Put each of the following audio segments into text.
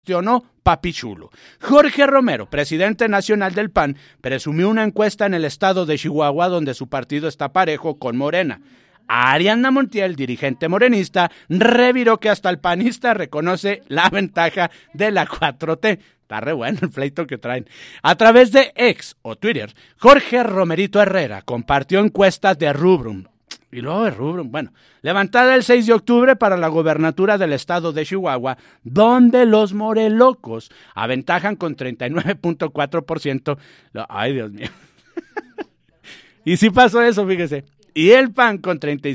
Papi Chulo. Jorge Romero, presidente nacional del PAN, presumió una encuesta en el estado de Chihuahua donde su partido está parejo con Morena. Ariadna Montiel, dirigente morenista, reviró que hasta el panista reconoce la ventaja de la 4T. Está re bueno el pleito que traen. A través de X o Twitter, Jorge Romerito Herrera compartió encuestas de Rubrum. Y luego de Rubrum, levantada el 6 de octubre para la gobernatura del estado de Chihuahua, donde los morelocos aventajan con 39.4%. Ay, Dios mío. Y sí pasó eso, fíjese. Y el PAN con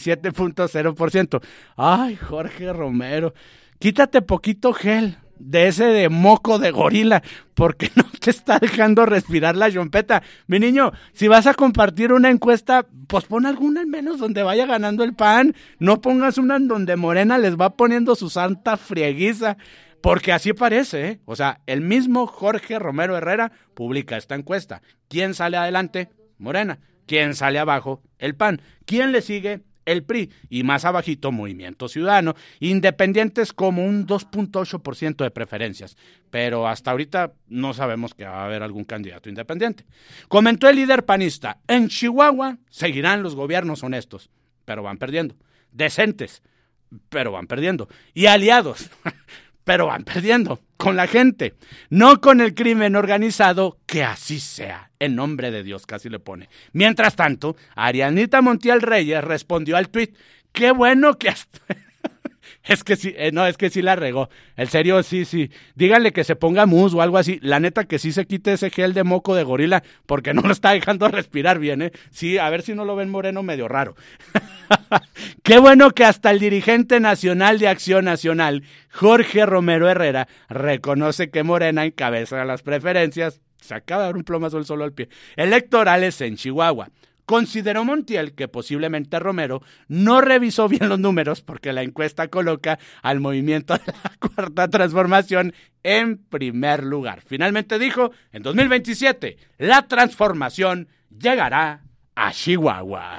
37.0%. Ay, Jorge Romero, quítate poquito gel de ese de moco de gorila, porque no te está dejando respirar la chompeta. Mi niño, si vas a compartir una encuesta, pues pon alguna al menos donde vaya ganando el PAN. No pongas una en donde Morena les va poniendo su santa frieguiza, porque así parece, ¿eh? O sea, el mismo Jorge Romero Herrera publica esta encuesta. ¿Quién sale adelante? Morena. ¿Quién sale abajo? El PAN. ¿Quién le sigue? El PRI, y más abajito Movimiento Ciudadano, independientes como un 2.8% de preferencias, pero hasta ahorita no sabemos que va a haber algún candidato independiente. Comentó el líder panista, en Chihuahua seguirán los gobiernos honestos, pero van perdiendo, decentes, pero van perdiendo, y aliados, pero van perdiendo, con la gente, no con el crimen organizado, que así sea, en nombre de Dios, casi le pone. Mientras tanto, Ariadnita Montiel Reyes respondió al tuit, qué bueno que hasta... Es que sí la regó, en serio, sí, díganle que se ponga mousse o algo así, la neta que sí se quite ese gel de moco de gorila, porque no lo está dejando respirar bien, sí, a ver si no lo ven moreno medio raro. Qué bueno que hasta el dirigente nacional de Acción Nacional, Jorge Romero Herrera, reconoce que Morena encabeza las preferencias, se acaba de dar un plomazo solo al pie, electorales en Chihuahua. Consideró Montiel que posiblemente Romero no revisó bien los números porque la encuesta coloca al movimiento de la Cuarta Transformación en primer lugar. Finalmente dijo, en 2027, la transformación llegará a Chihuahua.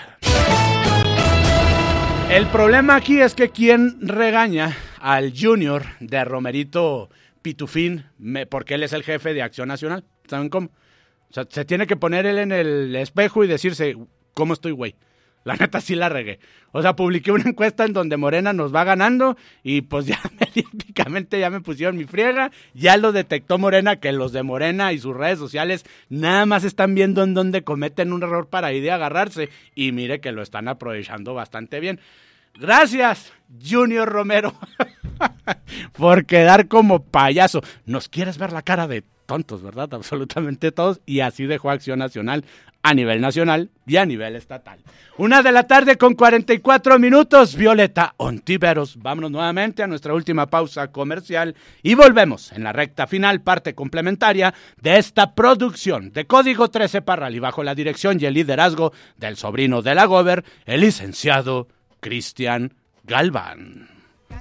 El problema aquí es que quien regaña al junior de Romerito Pitufín, porque él es el jefe de Acción Nacional. ¿Saben cómo? O sea, se tiene que poner él en el espejo y decirse, ¿cómo estoy, güey? La neta sí la regué. O sea, publiqué una encuesta en donde Morena nos va ganando y pues ya mediáticamente ya me pusieron mi friega. Ya lo detectó Morena, que los de Morena y sus redes sociales nada más están viendo en donde cometen un error para ir de agarrarse. Y mire que lo están aprovechando bastante bien. Gracias, Junior Romero, por quedar como payaso. Nos quieres ver la cara de tontos, ¿verdad? Absolutamente todos. Y así dejó Acción Nacional a nivel nacional y a nivel estatal. 1:44 p.m, Violeta Ontiveros. Vámonos nuevamente a nuestra última pausa comercial y volvemos en la recta final, parte complementaria de esta producción de Código 13 Parral y bajo la dirección y el liderazgo del sobrino de la Gober, el licenciado Cristian Galván.